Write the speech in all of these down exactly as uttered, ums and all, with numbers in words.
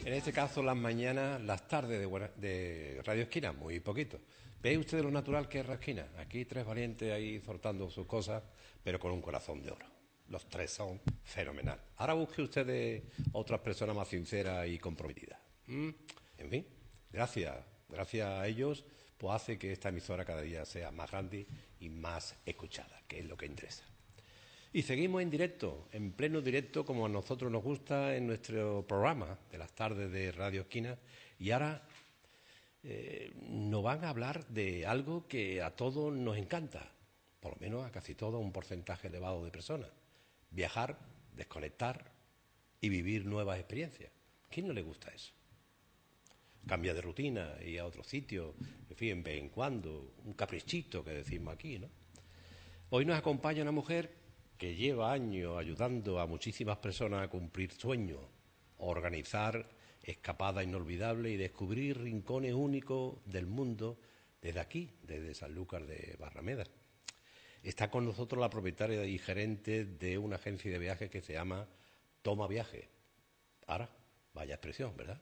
En este caso, las mañanas, las tardes de, buena, de Radio Esquina, muy poquito. ¿Ve usted lo natural que es Radio Esquina? Aquí tres valientes ahí soltando sus cosas, pero con un corazón de oro. Los tres son fenomenal. Ahora busque usted de otras personas más sinceras y comprometidas. ¿Mm? En fin, gracias. Gracias a ellos, pues hace que esta emisora cada día sea más grande y más escuchada, que es lo que interesa. Y seguimos en directo, en pleno directo, como a nosotros nos gusta en nuestro programa de las tardes de Radio Esquina. Y ahora eh, nos van a hablar de algo que a todos nos encanta, por lo menos a casi todo un porcentaje elevado de personas. Viajar, desconectar y vivir nuevas experiencias. ¿A quién no le gusta eso? Cambiar de rutina, ir a otro sitio, en fin, en vez en cuando, un caprichito que decimos aquí, ¿no? Hoy nos acompaña una mujer que lleva años ayudando a muchísimas personas a cumplir sueños, a organizar escapadas inolvidables y descubrir rincones únicos del mundo desde aquí, desde Sanlúcar de Barrameda. Está con nosotros la propietaria y gerente de una agencia de viajes que se llama Toma Viaje. Ahora, vaya expresión, ¿verdad?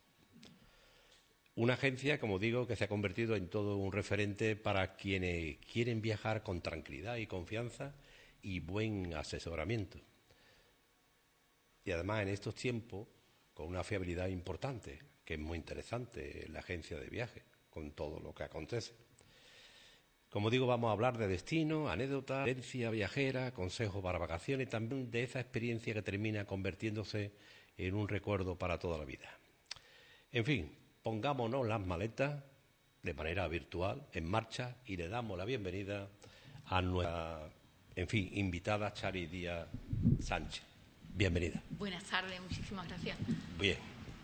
Una agencia, como digo, que se ha convertido en todo un referente para quienes quieren viajar con tranquilidad y confianza y buen asesoramiento. Y además en estos tiempos con una fiabilidad importante, que es muy interesante la agencia de viajes, con todo lo que acontece. Como digo, vamos a hablar de destino, anécdotas, experiencia viajera, consejos para vacaciones y también de esa experiencia que termina convirtiéndose en un recuerdo para toda la vida. En fin, pongámonos las maletas de manera virtual en marcha y le damos la bienvenida a nuestra, en fin, invitada Chari Díaz Sánchez. Bienvenida. Buenas tardes, muchísimas gracias. Bien.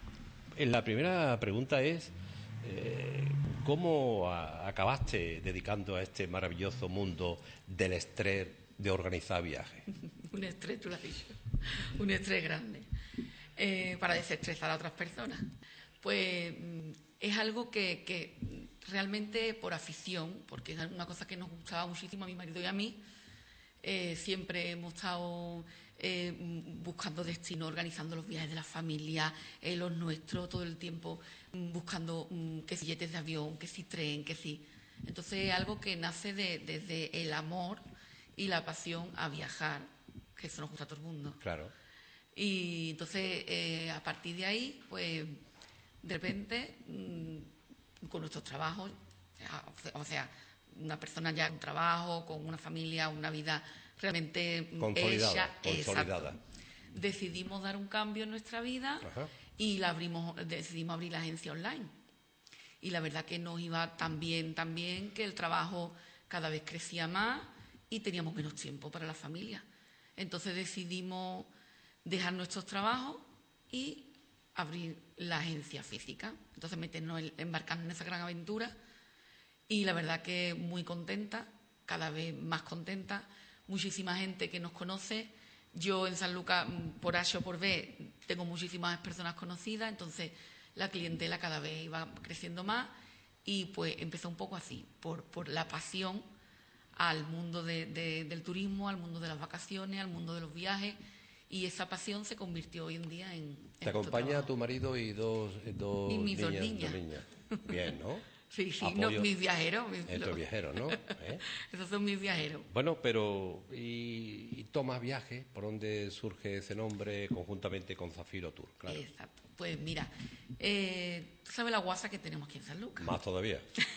La primera pregunta es, eh, ¿cómo a, acabaste dedicando a este maravilloso mundo del estrés de organizar viajes? Un estrés, tú lo has dicho, un estrés grande, eh, para desestresar a otras personas. Pues es algo que, que realmente por afición, porque es una cosa que nos gustaba muchísimo a mi marido y a mí. Eh, siempre hemos estado eh, buscando destino, organizando los viajes de la familia, eh, los nuestros, todo el tiempo buscando um, que si billetes de avión, que si tren, que si... Entonces es algo que nace de, desde el amor y la pasión a viajar, que eso nos gusta a todo el mundo. Claro. Y entonces eh, a partir de ahí, pues de repente, mmm, con nuestros trabajos, o sea, una persona ya con trabajo, con una familia, una vida realmente consolidada, hecha, consolidada. Exacto. Decidimos dar un cambio en nuestra vida. Ajá. Y la abrimos, decidimos abrir la agencia online. Y la verdad que nos iba tan bien, tan bien, que el trabajo cada vez crecía más y teníamos menos tiempo para la familia. Entonces decidimos dejar nuestros trabajos y abrir la agencia física. Entonces meternos, embarcarnos en esa gran aventura. Y la verdad que muy contenta, cada vez más contenta, muchísima gente que nos conoce. Yo en Sanlúcar, por H o por B, tengo muchísimas personas conocidas, entonces la clientela cada vez iba creciendo más y pues empezó un poco así, por, por la pasión al mundo de, de, del turismo, al mundo de las vacaciones, al mundo de los viajes, y esa pasión se convirtió hoy en día en... Te en acompaña tu marido y dos, dos y mis niñas, dos niñas. Dos niñas. Bien, ¿no? Sí, sí, no, mis viajeros. Mis, Estos viajeros, ¿no? ¿Eh? Esos son mis viajeros. Bueno, pero ¿y, y Toma Viaje? ¿Por dónde surge ese nombre conjuntamente con Zafiro Tour? Claro. Exacto. Pues mira, eh, tú sabes la guasa que tenemos aquí en Sanlúcar. Más todavía.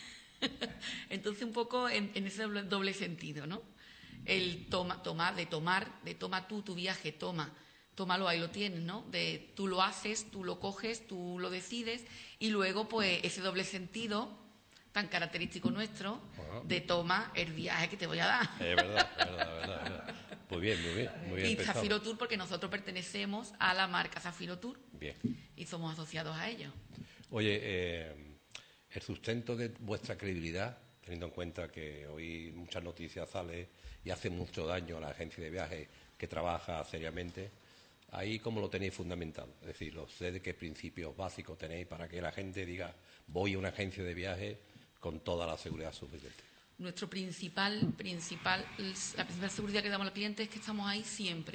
Entonces un poco en, en ese doble, doble sentido, ¿no? El toma, toma, de tomar, de toma tú tu viaje, toma, tómalo, ahí lo tienes, ¿no? De tú lo haces, tú lo coges, tú lo decides, y luego pues ese doble sentido tan característico nuestro, uh-huh, de toma el viaje que te voy a dar. Es verdad, es verdad, es verdad, es verdad. Muy bien, muy bien, muy bien. Y pensado. Zafiro Tour, porque nosotros pertenecemos a la marca Zafiro Tour. Bien. Y somos asociados a ellos. Oye, eh, el sustento de vuestra credibilidad, teniendo en cuenta que hoy muchas noticias salen y hace mucho daño a la agencia de viajes que trabaja seriamente, ahí cómo lo tenéis fundamentado. Es decir, no sé de qué principios básicos tenéis para que la gente diga voy a una agencia de viajes con toda la seguridad suficiente. Nuestro principal, principal, la principal seguridad que damos al cliente es que estamos ahí siempre.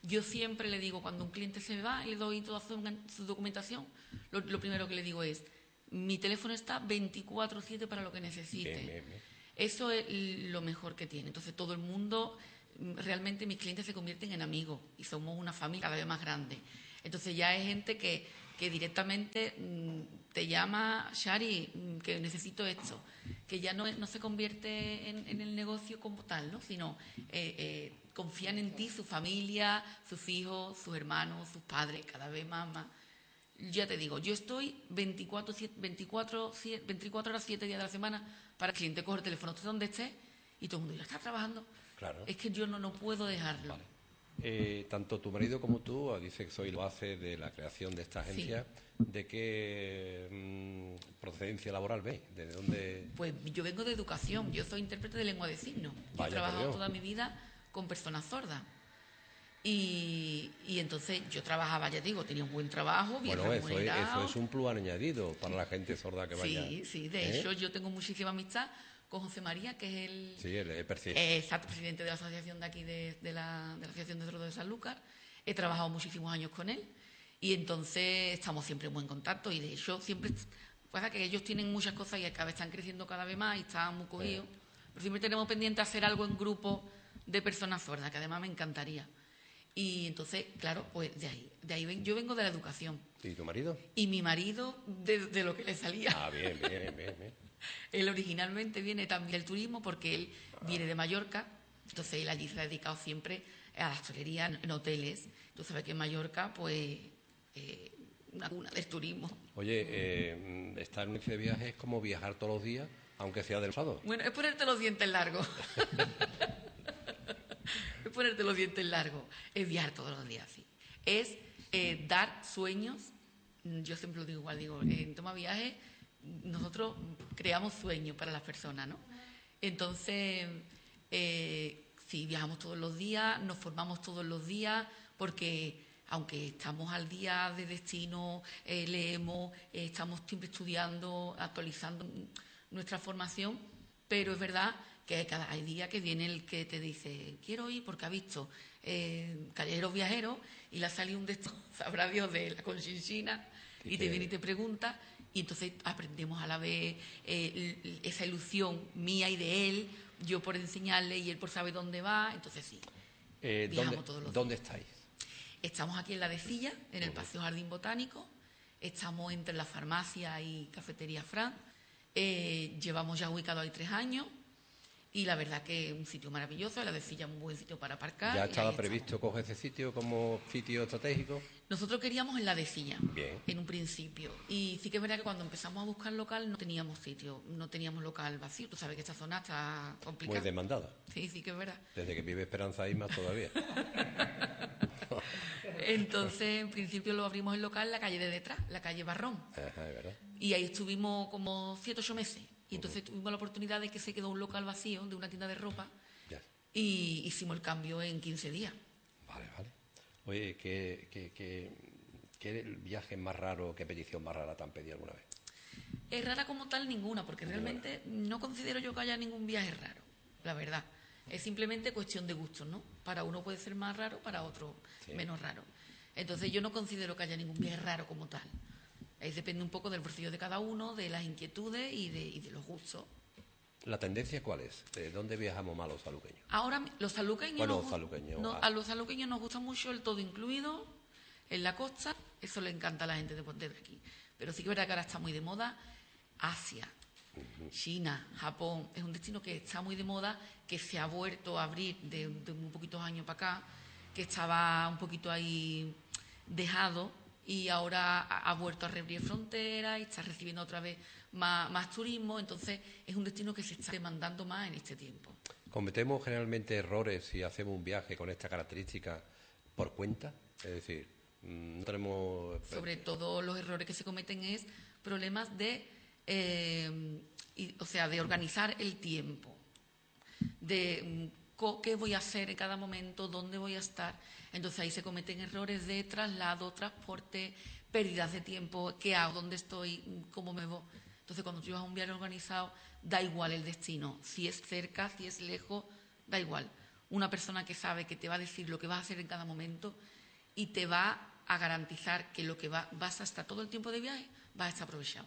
Yo siempre le digo, cuando un cliente se me va y le doy toda su, su documentación, lo, lo primero que le digo es, mi teléfono está veinticuatro siete para lo que necesite. Bien, bien, bien. Eso es lo mejor que tiene. Entonces todo el mundo, realmente mis clientes se convierten en amigos y somos una familia cada vez más grande. Entonces ya hay gente que, que directamente mmm, te llama, Shari, mmm, que necesito esto, que ya no, no se convierte en, en el negocio como tal, ¿no? Sino eh, eh, confían en ti, su familia, sus hijos, sus hermanos, sus padres, cada vez más, más. Ya te digo, yo estoy veinticuatro, veinticuatro, veinticuatro horas, siete días de la semana para que el cliente coja el teléfono, esté donde esté, y todo el mundo ya está trabajando. Claro. Es que yo no, no puedo dejarlo. Vale. Eh, tanto tu marido como tú, dice que soy lo hace de la creación de esta agencia. Sí. ¿De qué mmm, procedencia laboral veis? ¿De dónde? Pues yo vengo de educación, yo soy intérprete de lengua de signos. Yo Vaya, he trabajado toda mi vida con personas sordas. Y, y entonces yo trabajaba, ya digo, tenía un buen trabajo, bien bueno, eso es, remunerado. eso es un plus añadido para la gente sorda que vaya. Sí, sí, de ¿Eh? hecho yo tengo muchísima amistad con José María, que es el, sí, el, el eh, exacto, presidente de la asociación de aquí, de, de, la, de la Asociación de Sordos de Sanlúcar. He trabajado muchísimos años con él y entonces estamos siempre en buen contacto y de hecho siempre pasa que ellos tienen muchas cosas y cada vez están creciendo cada vez más y están muy cogidos. Sí. Pero siempre tenemos pendiente hacer algo en grupo de personas sordas, que además me encantaría. Y entonces, claro, pues de ahí, de ahí ven, yo vengo de la educación. ¿Y tu marido? Y mi marido, de, de lo que le salía. Ah, bien, bien, bien, bien. Él originalmente viene también del turismo porque él ah. viene de Mallorca, entonces él allí se ha dedicado siempre a la hostelería en hoteles. Tú sabes que en Mallorca, pues, eh, una cuna del turismo. Oye, eh, estar en un de viaje es como viajar todos los días, aunque sea del sábado. Bueno, es ponerte los dientes largos. Es ponerte los dientes largos, es viajar todos los días, sí. Es eh, dar sueños, yo siempre lo digo igual, digo, en Toma Viaje nosotros creamos sueños para las personas, ¿no? Entonces, eh, sí, viajamos todos los días, nos formamos todos los días, porque aunque estamos al día de destino, eh, leemos, eh, estamos siempre estudiando, actualizando nuestra formación, pero es verdad que cada, hay días que viene el que te dice, quiero ir porque ha visto eh, Callejeros Viajeros y le ha salido un de estos, sabrá Dios, de la Conchinchina, y te viene y te pregunta, y entonces aprendemos a la vez eh, esa ilusión mía y de él, yo por enseñarle y él por saber dónde va, entonces sí, eh, viajamos ¿dónde, todos los ¿Dónde días. estáis? Estamos aquí en La Decilla, en el Paseo Jardín Botánico, estamos entre la farmacia y Cafetería Fran, eh, llevamos ya ubicado ahí tres años, y la verdad que es un sitio maravilloso, La Decilla es un buen sitio para aparcar. ¿Ya estaba previsto coger ese sitio como sitio estratégico? Nosotros queríamos en La Decilla, Bien. En un principio. Y sí que es verdad que cuando empezamos a buscar local no teníamos sitio, no teníamos local vacío. Tú sabes que esta zona está complicada. Muy demandada. Sí, sí que es verdad. Desde que vive Esperanza ahí más todavía. Entonces, en principio lo abrimos el local en la calle de detrás, la calle Barrón. Ajá, es verdad. Y ahí estuvimos como siete, ocho meses. Y entonces tuvimos la oportunidad de que se quedó un local vacío de una tienda de ropa ya. Y hicimos el cambio en quince días. Vale, vale. Oye, ¿qué, qué, qué, qué viaje más raro, qué petición más rara te han pedido alguna vez? Es rara como tal ninguna, porque ninguna. Realmente no considero yo que haya ningún viaje raro, la verdad. Es simplemente cuestión de gustos, ¿no? Para uno puede ser más raro, para otro sí. menos raro. Entonces yo no considero que haya ningún viaje raro como tal. Ahí depende un poco del bolsillo de cada uno, de las inquietudes y de, y de los gustos. ¿La tendencia cuál es? ¿De dónde viajamos más los saluqueños? Ahora, los saluqueños... Bueno, nos, saluqueños. No, a los saluqueños nos gusta mucho el todo incluido en la costa. Eso le encanta a la gente de, de aquí. Pero sí que es verdad que ahora está muy de moda Asia, uh-huh. China, Japón. Es un destino que está muy de moda, que se ha vuelto a abrir de, de un poquitos años para acá, que estaba un poquito ahí dejado y ahora ha, ha vuelto a reabrir fronteras y está recibiendo otra vez más, más turismo. Entonces es un destino que se está demandando más en este tiempo. ¿Cometemos generalmente errores si hacemos un viaje con esta característica por cuenta? Es decir, no tenemos... Sobre todo los errores que se cometen es problemas de, eh, y, o sea, de organizar el tiempo, de qué voy a hacer en cada momento, dónde voy a estar. Entonces ahí se cometen errores de traslado, transporte, pérdidas de tiempo, qué hago, dónde estoy, cómo me voy. Entonces cuando tú vas a un viaje organizado, da igual el destino, si es cerca, si es lejos, da igual. una persona que sabe que te va a decir lo que vas a hacer en cada momento y te va a garantizar que lo que va, vas a estar todo el tiempo de viaje, vas a estar aprovechado.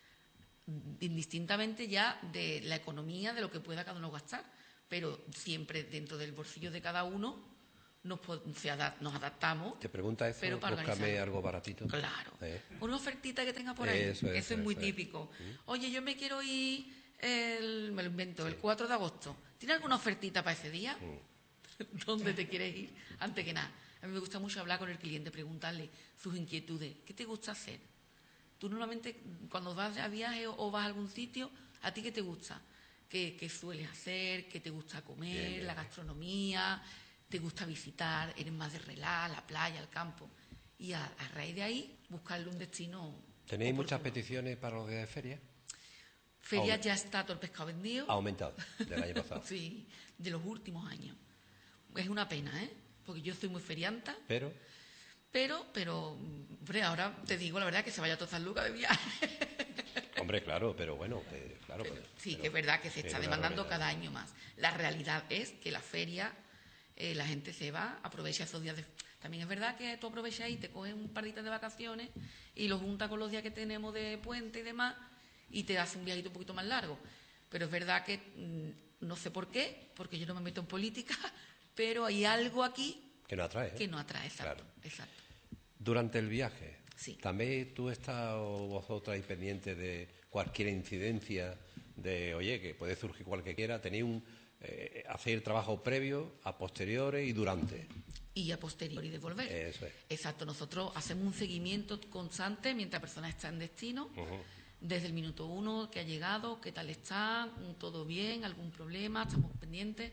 Indistintamente ya de la economía, de lo que pueda cada uno gastar, pero siempre dentro del bolsillo de cada uno nos, se adap, nos adaptamos. Te pregunta eso, pero para búscame algo baratito. Claro, ¿Eh? Una ofertita que tenga por ahí, eso, eso, eso es muy eso, típico. ¿Mm? Oye, yo me quiero ir, el, me lo invento, sí. el cuatro de agosto. ¿Tienes alguna ofertita para ese día? ¿Mm? ¿Dónde te quieres ir? Antes que nada, a mí me gusta mucho hablar con el cliente, preguntarle sus inquietudes. ¿Qué te gusta hacer? Tú normalmente cuando vas a viaje o, o vas a algún sitio, ¿a ti qué te gusta? ¿Qué, qué sueles hacer? ¿Qué te gusta comer? Bien, bien. La gastronomía, ¿te gusta visitar? ¿Eres más de relax, la playa, el campo? Y a, a raíz de ahí, buscarle un destino. ¿Tenéis oportuno. muchas peticiones para los días de feria? Feria ya está todo el pescado vendido. Ha aumentado del año pasado. Sí, de los últimos años. Es una pena, ¿eh? Porque yo soy muy ferianta. Pero... Pero, pero, hombre, ahora te digo la verdad que se vaya a todas lucas de viaje. Hombre, claro, pero bueno, eh, claro. Pero, pero, sí, pero, que es verdad que se está demandando realidad. cada año más. La realidad es que la feria, eh, la gente se va, aprovecha esos días de... También es verdad que tú aprovechas y te coges un par de días de vacaciones y lo juntas con los días que tenemos de puente y demás y te hace un viajito un poquito más largo. Pero es verdad que, mmm, no sé por qué, porque yo no me meto en política, pero hay algo aquí... Que no atrae. ¿eh? Que no atrae, exacto. Claro. exacto. Durante el viaje, sí. ¿también tú estás o vosotras ahí pendientes de cualquier incidencia, de, oye, que puede surgir cualquier quiera? ¿Tenéis un, eh, hacer trabajo previo, a posteriores y durante? Y a posteriori de volver. Eso es. Exacto, nosotros hacemos un seguimiento constante mientras la persona está en destino, uh-huh. desde el minuto uno que ha llegado, qué tal está, todo bien, algún problema, estamos pendientes.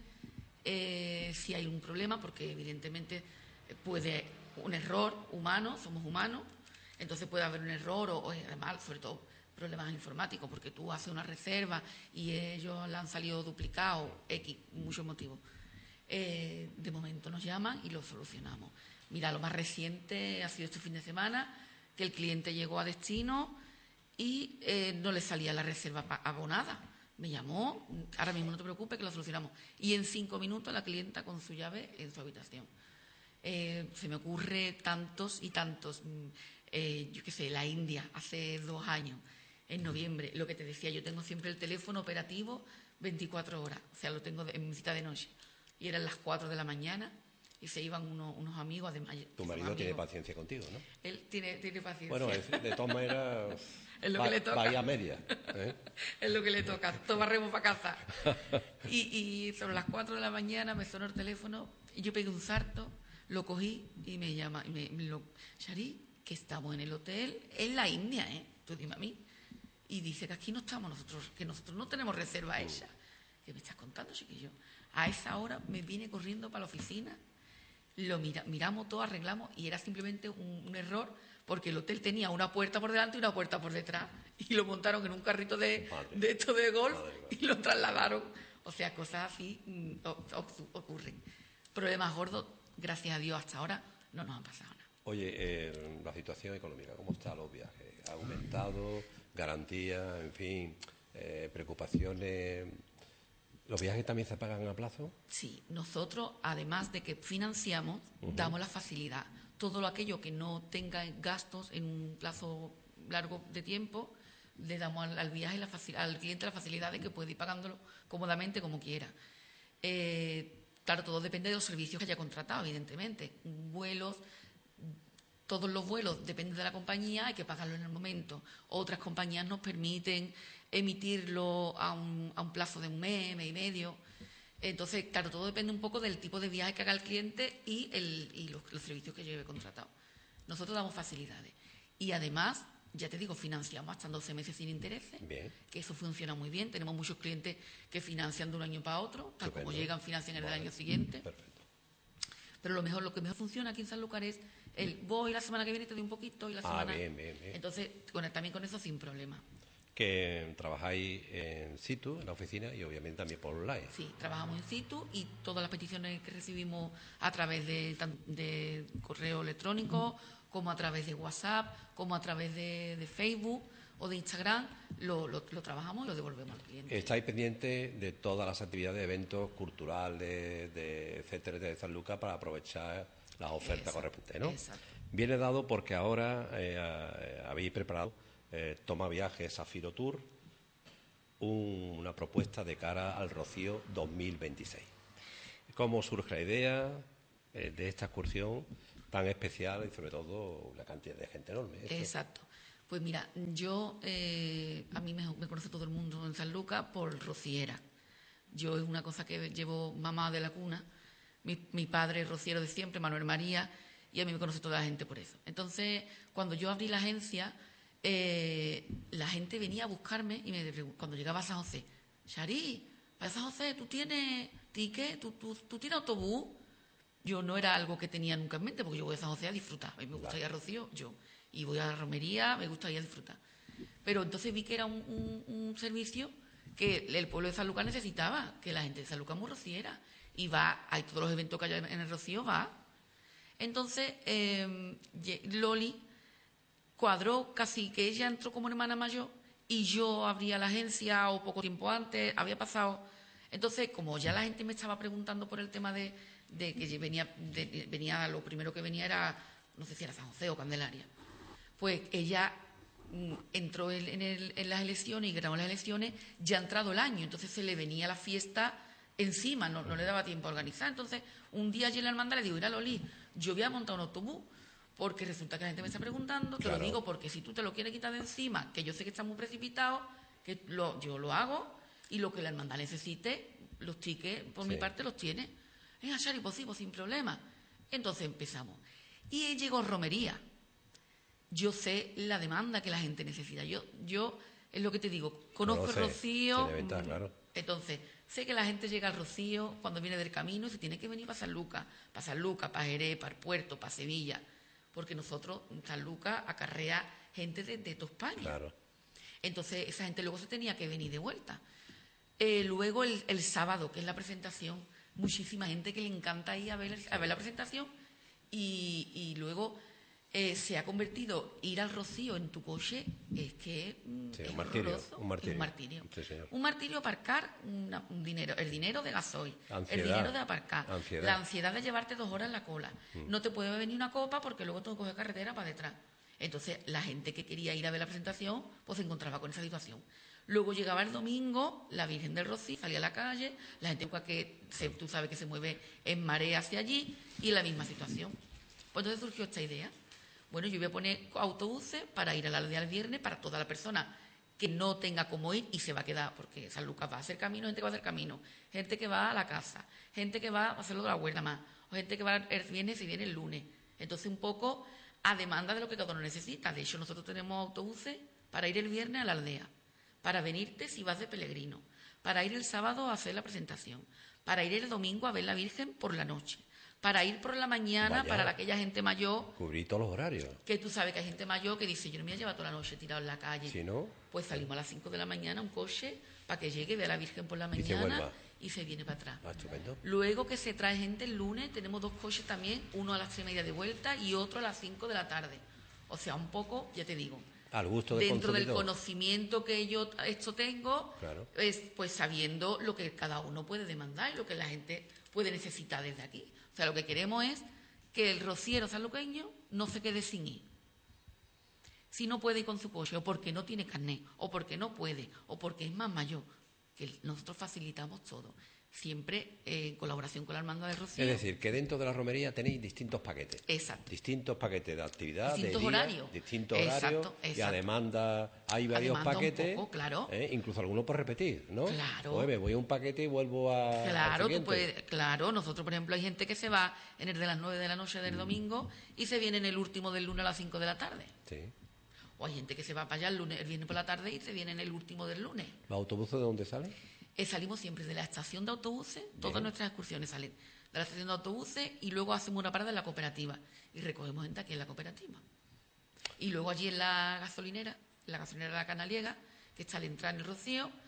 Eh, si hay un problema, porque evidentemente puede un error humano, somos humanos, entonces puede haber un error o, o además, sobre todo, problemas informáticos, porque tú haces una reserva y ellos la han salido duplicado, X, muchos motivos. Eh, de momento nos llaman y lo solucionamos. Mira, lo más reciente ha sido este fin de semana, que el cliente llegó a destino y eh, no le salía la reserva abonada. Me llamó, ahora mismo no te preocupes que lo solucionamos. Y en cinco minutos la clienta con su llave en su habitación. Eh, se me ocurre tantos y tantos. Eh, yo qué sé, la India, hace dos años, en noviembre, lo que te decía, yo tengo siempre el teléfono operativo veinticuatro horas, o sea, lo tengo de, en visita de noche. Y eran las cuatro de la mañana y se iban unos, unos amigos. Además, tu marido tiene paciencia contigo, ¿no? Él tiene, tiene paciencia. Bueno, es, de todas maneras, es lo va, que le toca. Vaya media. ¿eh? Es lo que le toca, tomaremos para casa. Y, y sobre las cuatro de la mañana me sonó el teléfono y yo pegué un salto, lo cogí y me llama, y me, me lo, Shari, que estamos en el hotel, en la India, ¿eh? Tú dime a mí. Y dice que aquí no estamos nosotros, que nosotros no tenemos reserva hecha. ¿Qué me estás contando, chiquillo? A esa hora me vine corriendo para la oficina, lo mira, miramos todo, arreglamos y era simplemente un, un error porque el hotel tenía una puerta por delante y una puerta por detrás y lo montaron en un carrito de, de esto de golf madre, madre. Y lo trasladaron. O sea, cosas así mmm, ocurren. Problemas gordos, gracias a Dios, hasta ahora no nos han pasado nada. Oye, eh, la situación económica, ¿cómo están los viajes? ¿Ha aumentado? ¿Garantías? En fin, eh, preocupaciones... ¿Los viajes también se pagan a plazo? Sí, nosotros, además de que financiamos, uh-huh. damos la facilidad. Todo lo aquello que no tenga gastos en un plazo largo de tiempo, le damos al, al viaje, la facil- al cliente la facilidad de que puede ir pagándolo cómodamente como quiera. Eh, claro, todo depende de los servicios que haya contratado, evidentemente. Vuelos, todos los vuelos dependen de la compañía, hay que pagarlo en el momento. Otras compañías nos permiten emitirlo a un, a un plazo de un mes, mes y medio. Entonces, claro, todo depende un poco del tipo de viaje que haga el cliente y, el, y los, los servicios que lleve contratado. Nosotros damos facilidades. Y además, ya te digo, financiamos hasta doce meses sin intereses, bien. Que eso funciona muy bien. Tenemos muchos clientes que financian de un año para otro, tal como llegan, financian el vale. del año siguiente. Perfecto. Pero lo mejor, lo que mejor funciona aquí en Sanlúcar es el voy la semana que viene te doy un poquito y la ah, semana... bien, bien, bien. Entonces, con, también con eso sin problema. Que trabajáis en situ, en la oficina, y obviamente también por online. Sí, trabajamos in situ y todas las peticiones que recibimos a través de, de correo electrónico, como a través de WhatsApp, como a través de, de Facebook o de Instagram, lo, lo, lo trabajamos y lo devolvemos al cliente. Estáis pendientes de todas las actividades, de eventos culturales, de, de etcétera, de San Lucas, para aprovechar las ofertas correspondientes, ¿no? Exacto. Viene dado porque ahora eh, habéis preparado eh, Toma Viajes Zafiro Tour, un, una propuesta de cara al Rocío dos mil veintiséis. ¿Cómo surge la idea eh, de esta excursión tan especial y sobre todo la cantidad de gente enorme? Esto. Exacto. Pues mira, yo, eh, a mí me, me conoce todo el mundo en San Lucas por rociera. Yo es una cosa que llevo mamá de la cuna. Mi, mi padre es rociero de siempre, Manuel María, y a mí me conoce toda la gente por eso. Entonces, cuando yo abrí la agencia, eh, la gente venía a buscarme y me cuando llegaba a San José, Shari, para San José, ¿tú tienes ticket? ¿Tú, tú, tú tienes autobús? Yo no era algo que tenía nunca en mente, porque yo voy a San José a disfrutar. A mí me gusta ir a Rocío, yo. Y voy a la romería, me gusta ir a disfrutar. Pero entonces vi que era un, un, un servicio que el pueblo de San Lucas necesitaba, que la gente de San Lucas es muy rociera. Y va, hay todos los eventos que hay en el Rocío, va. Entonces, eh, Loli cuadró casi que ella entró como hermana mayor y yo abría la agencia o poco tiempo antes, había pasado. Entonces, como ya la gente me estaba preguntando por el tema de, de que venía, de, venía, lo primero que venía era, no sé si era San José o Candelaria, pues ella mm, entró en, en, el, en las elecciones y grabó las elecciones, ya ha entrado el año, entonces se le venía la fiesta encima, no, no le daba tiempo a organizar. Entonces, un día allí en la hermandad le digo, mira, Loli, yo voy a montar un autobús, porque resulta que la gente me está preguntando, te claro. Lo digo porque si tú te lo quieres quitar de encima, que yo sé que está muy precipitado, que lo, yo lo hago, y lo que la hermandad necesite, los tickets, por sí. Mi parte, los tiene. Venga, Shari, pues sí, pues sin problema. Entonces empezamos. Y llegó romería. Yo sé la demanda que la gente necesita. Yo, yo es lo que te digo, conozco el Rocío. Venta, claro. Entonces, sé que la gente llega al Rocío cuando viene del camino y se tiene que venir para San Lucas, para San Lucas, para Jerez, para el Puerto, para Sevilla, porque nosotros, San Lucas, acarrea gente de, de toda España. Claro. Entonces, esa gente luego se tenía que venir de vuelta. Eh, luego, el, el sábado, que es la presentación, muchísima gente que le encanta ir a ver, a ver la presentación y, y luego... Eh, se ha convertido ir al Rocío en tu coche, es que sí, es un, martirio, horroroso, un martirio. Es un martirio. Sí, señor. Un martirio aparcar una, un dinero, el dinero de gasoil, ansiedad, el dinero de aparcar, ansiedad. La ansiedad de llevarte dos horas en la cola. Mm. No te puede venir una copa porque luego tengo que coger carretera para detrás. Entonces, la gente que quería ir a ver la presentación, pues se encontraba con esa situación. Luego llegaba el domingo, la Virgen del Rocío salía a la calle, la gente que se, tú sabes que se mueve en marea hacia allí, y la misma situación. Pues entonces surgió esta idea. Bueno, yo voy a poner autobuses para ir a la aldea el viernes para toda la persona que no tenga cómo ir y se va a quedar, porque San Lucas va a hacer camino, gente que va a hacer camino, gente que va a la casa, gente que va a hacerlo de la huerta más, o gente que va el viernes y viene el lunes. Entonces, un poco a demanda de lo que cada uno necesita. De hecho, nosotros tenemos autobuses para ir el viernes a la aldea, para venirte si vas de peregrino, para ir el sábado a hacer la presentación, para ir el domingo a ver la Virgen por la noche, para ir por la mañana, Vaya, para aquella gente mayor... Cubrir todos los horarios. Que tú sabes que hay gente mayor que dice, yo no me voy a llevar toda la noche tirado en la calle. Si no... Pues salimos a las cinco de la mañana, un coche, para que llegue, vea a la Virgen por la mañana y, y se viene para atrás. Ah, estupendo. Luego que se trae gente el lunes, tenemos dos coches también, uno a las tres y media de vuelta y otro a las cinco de la tarde. O sea, un poco, ya te digo... Al gusto del dentro consumidor. Del conocimiento que yo esto tengo, claro. es, pues sabiendo lo que cada uno puede demandar y lo que la gente puede necesitar desde aquí. O sea, lo que queremos es que el rociero sanluqueño no se quede sin ir. Si no puede ir con su coche, o porque no tiene carnet, o porque no puede, o porque es más mayor, que nosotros facilitamos todo. Siempre eh, en colaboración con la Hermandad del Rocío. Es decir, que dentro de la romería tenéis distintos paquetes. Exacto. Distintos paquetes de actividad, distintos de día, horarios. Distintos exacto, horarios. Exacto. Y a demanda hay varios demanda paquetes. Un poco, claro. ¿eh? Incluso algunos por repetir, ¿no? Claro. Oye, me voy a un paquete y vuelvo a. Claro, tú puedes, claro, nosotros, por ejemplo, hay gente que se va en el de las nueve de la noche del mm. domingo y se viene en el último del lunes a las cinco de la tarde. Sí. O hay gente que se va para allá el, lunes, el viernes por la tarde y se viene en el último del lunes. ¿Los autobuses de dónde salen? Eh, salimos siempre de la estación de autobuses, Bien. Todas nuestras excursiones salen de la estación de autobuses y luego hacemos una parada en la cooperativa y recogemos gente aquí en la cooperativa. Y luego allí en la gasolinera, en la gasolinera de la Canaliega, que está al entrar en el Rocío,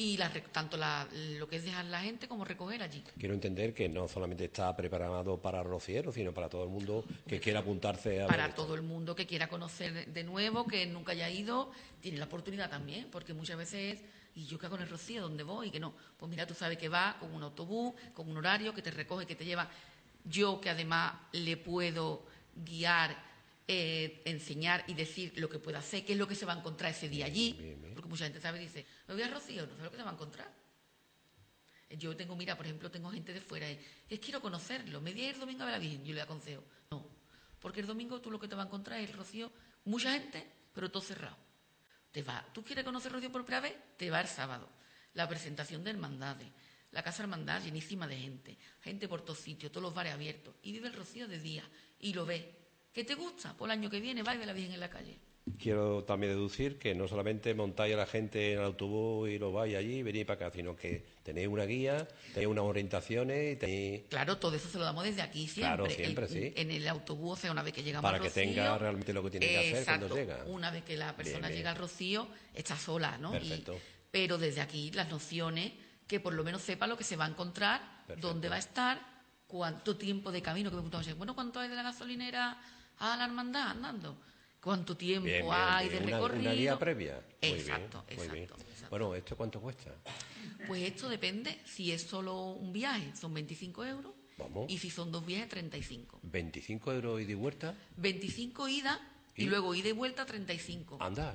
y la, tanto la, lo que es dejar la gente como recoger allí. Quiero entender que no solamente está preparado para rocieros, sino para todo el mundo que quiera apuntarse a... Para todo el mundo que quiera conocer de nuevo, que nunca haya ido, tiene la oportunidad también, porque muchas veces es, ¿y yo qué hago en el Rocío? ¿Dónde voy? Y que no. Pues mira, tú sabes que va con un autobús, con un horario, que te recoge, que te lleva. Yo que además le puedo guiar, eh, enseñar y decir lo que puede hacer, qué es lo que se va a encontrar ese día allí, bien, bien. Porque mucha gente sabe y dice, me voy a Rocío, no sé lo que se va a encontrar. Yo tengo, mira, por ejemplo, tengo gente de fuera y es quiero conocerlo, me voy a ir el domingo a ver a la Virgen, yo le aconsejo, no, porque el domingo tú lo que te va a encontrar es el Rocío, mucha gente, pero todo cerrado. Te va, ¿tú quieres conocer Rocío por primera vez? Te va el sábado. La presentación de hermandades, la casa hermandad llenísima de gente, gente por todos sitios, todos los bares abiertos, y vive el Rocío de día, y lo ves. ¿Qué te gusta? Pues el año que viene va y ve a la Virgen en la calle. Quiero también deducir que no solamente montáis a la gente en el autobús y lo vais allí y venís para acá, sino que tenéis una guía, tenéis unas orientaciones y tenéis... Claro, todo eso se lo damos desde aquí siempre. Claro, siempre, en, sí. En el autobús, o sea, una vez que llegamos para al Rocío... Para que tenga realmente lo que tiene que hacer exacto, cuando llega. Una vez que la persona bien, bien. llega al Rocío, está sola, ¿no? Perfecto. Y, pero desde aquí las nociones, que por lo menos sepa lo que se va a encontrar, perfecto. Dónde va a estar, cuánto tiempo de camino, que me preguntamos, bueno, ¿cuánto hay de la gasolinera a la hermandad andando? ¿Cuánto tiempo bien, bien, hay bien. de Una, recorrido? Una guía previa. Muy exacto, bien, muy exacto, bien. exacto. Bueno, ¿esto cuánto cuesta? Pues esto depende. Si es solo un viaje, son veinticinco euros. Vamos. Y si son dos viajes, treinta y cinco. ¿veinticinco euros ida y vuelta? veinticinco ida y, y luego ida y vuelta, treinta y cinco. Anda.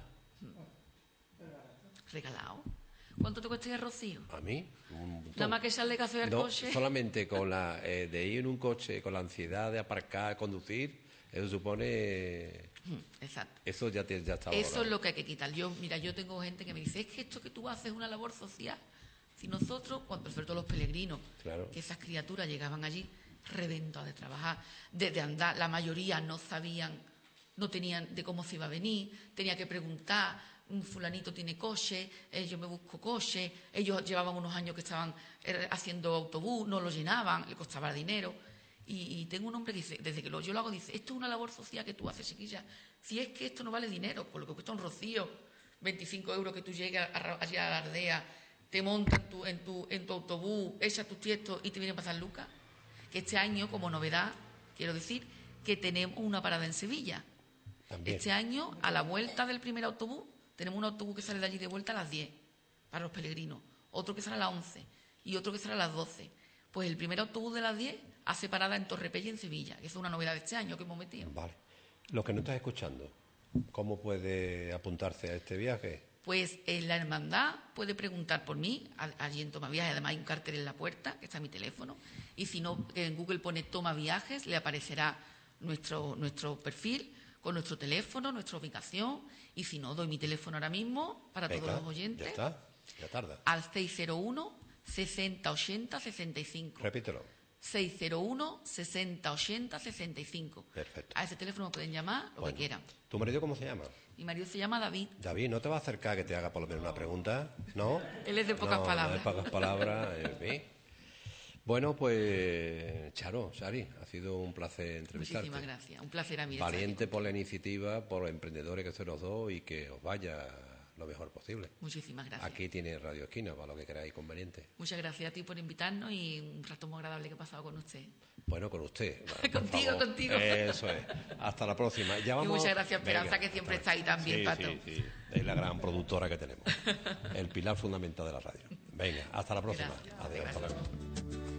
Regalado. ¿Cuánto te cuesta ir a Rocío? A mí, un montón. Nada más que echarle café al no, coche. Solamente con la eh, de ir en un coche, con la ansiedad de aparcar, conducir, eso supone... Exacto. Eso ya, te, ya está Eso valorado. es lo que hay que quitar. Yo, mira, yo tengo gente que me dice, es que esto que tú haces es una labor social. Si nosotros, cuando, sobre todo los peregrinos, claro. que esas criaturas llegaban allí reventadas de trabajar, de, de andar, la mayoría no sabían, no tenían de cómo se iba a venir, tenía que preguntar, un fulanito tiene coche, eh, yo me busco coche, ellos llevaban unos años que estaban eh, haciendo autobús, no lo llenaban, le costaba dinero. Y, y tengo un hombre que dice, desde que lo, yo lo hago, dice, esto es una labor social que tú haces, chiquilla. Si es que esto no vale dinero, por lo que cuesta un Rocío, veinticinco euros que tú llegas allí a la Ardea, te montas en tu, en tu, en tu autobús, echas tus tiestos y te vienen a pasar lucas. Que este año, como novedad, quiero decir, que tenemos una parada en Sevilla. También. Este año, a la vuelta del primer autobús, tenemos un autobús que sale de allí de vuelta a las diez, para los peregrinos, otro que sale a las once y otro que sale a las doce. Pues el primer autobús de las diez hace parada en Torrepella y en Sevilla, que es una novedad de este año que hemos metido. Vale. Los que no estás escuchando, ¿cómo puede apuntarse a este viaje? Pues en la hermandad puede preguntar por mí, allí en Toma Viajes, además hay un cartel en la puerta, que está mi teléfono, y si no, en Google pone Toma Viajes, le aparecerá nuestro, nuestro perfil, con nuestro teléfono, nuestra ubicación, y si no, doy mi teléfono ahora mismo para Venga, todos los oyentes. Ya está, ya tarda. Al seis cero uno, sesenta ochenta, sesenta y cinco. Repítelo. seis cero uno, sesenta ochenta, sesenta y cinco. Perfecto. A ese teléfono pueden llamar lo bueno, que quieran. ¿Tu marido cómo se llama? Mi marido se llama David. David, ¿no te va a acercar a que te haga por lo menos una pregunta? ¿No? Él es de pocas no, palabras. No, de pocas palabras. En fin. Bueno, pues, Charo, Sari, ha sido un placer entrevistarte. Muchísimas gracias. Un placer a mí. Valiente por la iniciativa, por los emprendedores que sois los dos y que os vaya lo mejor posible. Muchísimas gracias. Aquí tiene Radio Esquina, para lo que queráis conveniente. Muchas gracias a ti por invitarnos y un rato muy agradable que he pasado con usted. Bueno, con usted. contigo, favor. contigo. Eso es. Hasta la próxima. Ya vamos... Y muchas gracias, Esperanza, Venga. que siempre está ahí también, sí, Pato. Sí, sí, es la gran productora que tenemos. El pilar fundamental de la radio. Venga, hasta la próxima. Gracias. Adiós. Hasta luego.